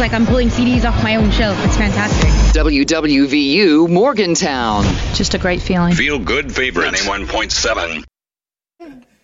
like I'm pulling CDs off my own shelf. It's fantastic. WWVU Morgantown. Just a great feeling. Feel good favorite 91.7.